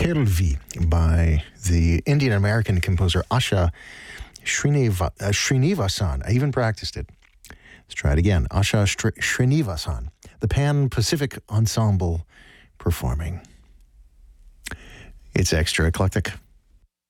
Kelvi by the Indian-American composer Asha Srinivasan. I even practiced it. Let's try it again. Asha Srinivasan, the Pan-Pacific Ensemble performing. It's Extra Eclectic.